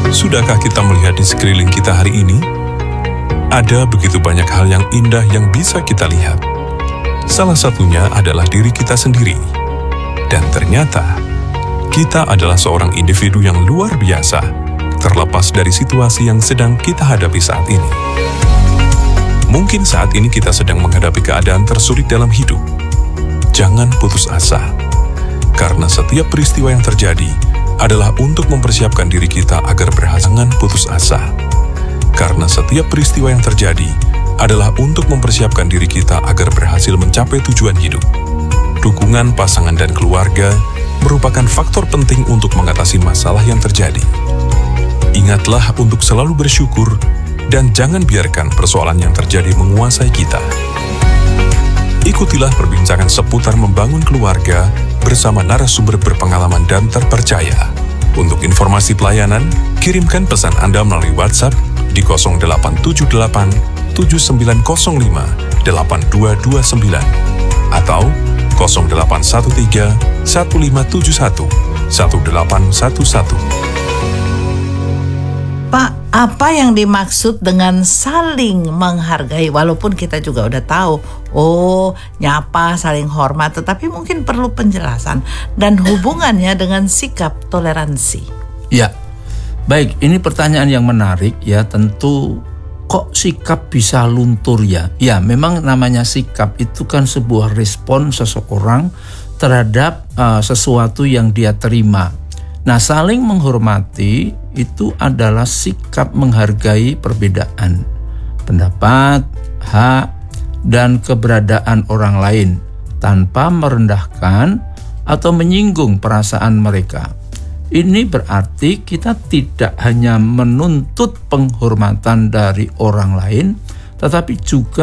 Sudahkah kita melihat di sekeliling kita hari ini? Ada begitu banyak hal yang indah yang bisa kita lihat. Salah satunya adalah diri kita sendiri. Dan ternyata, kita adalah seorang individu yang luar biasa, terlepas dari situasi yang sedang kita hadapi saat ini. Mungkin saat ini kita sedang menghadapi keadaan tersulit dalam hidup. Jangan putus asa, karena setiap peristiwa yang terjadi adalah untuk mempersiapkan diri kita agar berhasil. Jangan putus asa, karena setiap peristiwa yang terjadi adalah untuk mempersiapkan diri kita agar berhasil mencapai tujuan hidup. Dukungan pasangan dan keluarga merupakan faktor penting untuk mengatasi masalah yang terjadi. Ingatlah untuk selalu bersyukur dan jangan biarkan persoalan yang terjadi menguasai kita. Ikutilah perbincangan seputar membangun keluarga bersama narasumber berpengalaman dan terpercaya. Untuk informasi pelayanan, kirimkan pesan Anda melalui WhatsApp di 0878 7905 8229 atau 0813 1571 1811. Pak, apa yang dimaksud dengan saling menghargai? Walaupun kita juga udah tahu, nyapa, saling hormat, tetapi mungkin perlu penjelasan dan hubungannya dengan sikap toleransi. Ya, baik, ini pertanyaan yang menarik ya. Tentu kok sikap bisa luntur ya? Ya, memang namanya sikap itu kan sebuah respon seseorang terhadap sesuatu yang dia terima. Nah, saling menghormati itu adalah sikap menghargai perbedaan pendapat, hak, dan keberadaan orang lain tanpa merendahkan atau menyinggung perasaan mereka. Ini berarti kita tidak hanya menuntut penghormatan dari orang lain, tetapi juga